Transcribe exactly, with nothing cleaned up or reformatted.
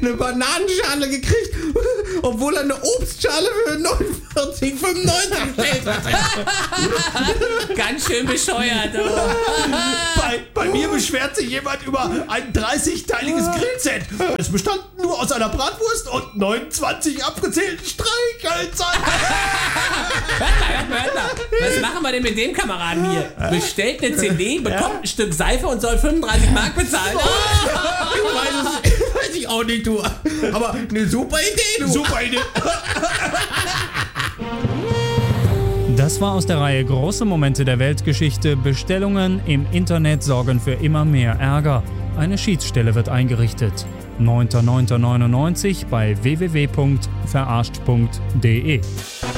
eine Bananenschale gekriegt, obwohl er eine Obstschale für neunundvierzig fünfundneunzig bestellt hat. Ganz schön bescheuert. Oh. Bei, bei mir beschwert sich jemand über ein dreißigteiliges Grillset. Es bestand nur aus einer Bratwurst und neunundzwanzig abgezählten Streichhölzern. Hört mal, hört mal, hört mal. Was machen wir denn mit dem Kameraden hier? Bestellt eine C D, bekommt ein Stück Seife und soll fünfunddreißig Mark bezahlen. Ich weiß es, weiß ich auch nicht, du. Aber eine super Idee, du. Super Idee. Das war aus der Reihe Große Momente der Weltgeschichte. Bestellungen im Internet sorgen für immer mehr Ärger. Eine Schiedsstelle wird eingerichtet. neunter neunter neunundneunzig bei w w w punkt verarscht punkt d e.